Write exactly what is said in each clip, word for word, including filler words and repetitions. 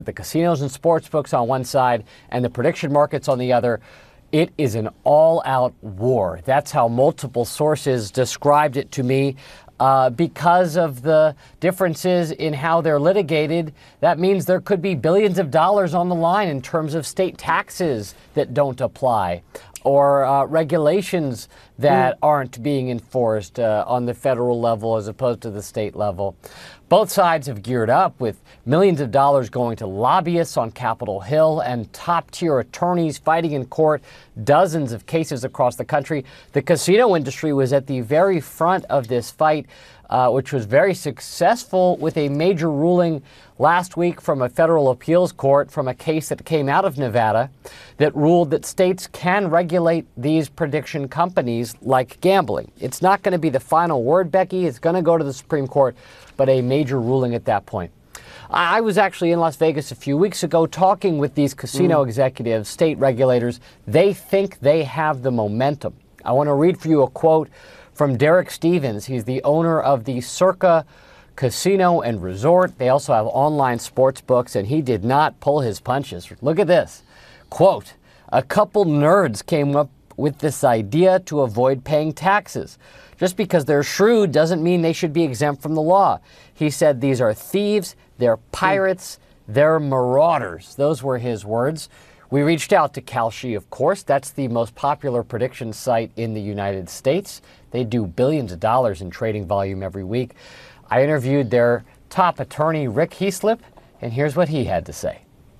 The casinos and sports books on one side and the prediction markets on the other. It is an all-out war. That's how multiple sources described it to me. Uh, because of the differences in how they're litigated, that means there could be billions of dollars on the line in terms of state taxes that don't apply, or uh, regulations that mm. aren't being enforced uh, on the federal level as opposed to the state level. Both sides have geared up with millions of dollars going to lobbyists on Capitol Hill and top-tier attorneys fighting in court dozens of cases across the country. The casino industry was at the very front of this fight, uh, which was very successful with a major ruling last week from a federal appeals court from a case that came out of Nevada that ruled that states can regulate these prediction companies like gambling. It's not going to be the final word, Becky. It's going to go to the Supreme Court, but a major ruling at that point. I was actually in Las Vegas a few weeks ago talking with these casino mm. executives, state regulators. They think they have the momentum. I want to read for you a quote from Derek Stevens. He's the owner of the Circa Casino and Resort. They also have online sports books, and he did not pull his punches. Look at this. Quote, "A couple nerds came up with this idea to avoid paying taxes. Just because they're shrewd doesn't mean they should be exempt from the law." He said these are thieves, they're pirates, they're marauders. Those were his words. We reached out to Kalshi, of course. That's the most popular prediction site in the United States. They do billions of dollars in trading volume every week. I interviewed their top attorney, Rick Heaslip, and here's what he had to say.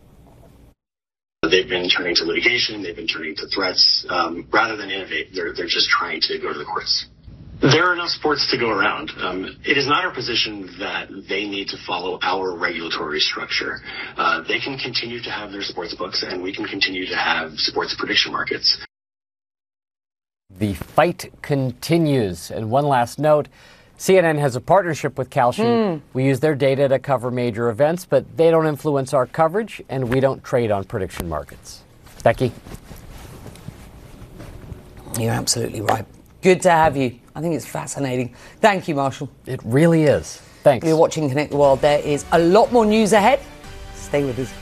They've been turning to litigation, they've been turning to threats. Um, rather than innovate, they're, they're just trying to go to the courts. There are enough sports to go around. Um, it is not our position that they need to follow our regulatory structure. Uh, they can continue to have their sports books, and we can continue to have sports prediction markets. The fight continues. And one last note, C N N has a partnership with Kalshi. Mm. We use their data to cover major events, but they don't influence our coverage, and we don't trade on prediction markets. Becky? You're absolutely right. Good to have you. I think it's fascinating. Thank you, Marshall. It really is. Thanks. You're watching Connect the World. There is a lot more news ahead. Stay with us.